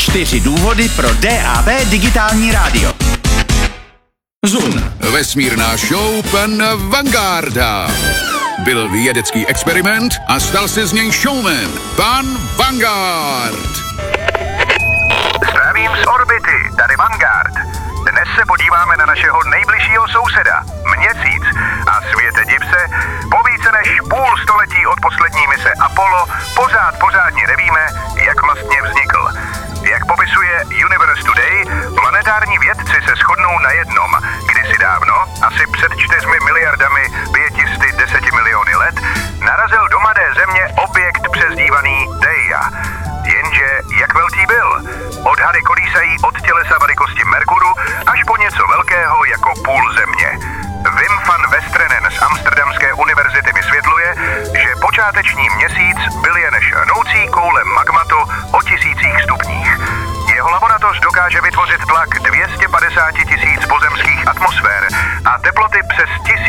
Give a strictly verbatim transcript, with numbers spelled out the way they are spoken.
Čtyři důvody pro D A B digitální rádio. Zoom. Vesmírná show pana Vangarda. Byl vědecký experiment a stal se z něj showman. Pan Vangard. Zdravím z orbity, tady Vangard. Dnes se podíváme na našeho nejbližšího souseda, Měsíc. A světe div se, po více než půl století od poslední mise Apollo pořád pořádně nevíme, jak vlastně vznikl. Jak popisuje Universe Today, planetární vědci se shodnou na jednom. Kdysi dávno, asi před čtyřmi miliardami pětisty deseti miliony let, narazil do mladé země objekt přezdívaný Theia. Jenže jak velký byl? Odhady kolísají od tělesa velikosti Merkuru až po něco velkého jako půl země. Wim van Westrenen z Amsterdamské univerzity vysvětluje, že počáteční Měsíc byl jen hnoucí koule magmatu o tisících stupních. Jeho laboratoř dokáže vytvořit tlak dvě stě padesát tisíc pozemských atmosfér a teploty přes tisíc